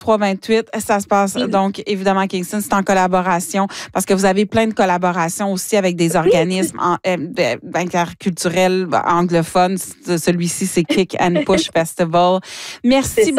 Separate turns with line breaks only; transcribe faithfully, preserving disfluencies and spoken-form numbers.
trois vingt-huit, ça se passe oui. donc évidemment à Kingston, c'est en collaboration parce que vous avez plein de collaborations aussi avec des organismes en, euh, interculturels anglophones. Celui-ci, c'est Kick and Push Festival. Merci.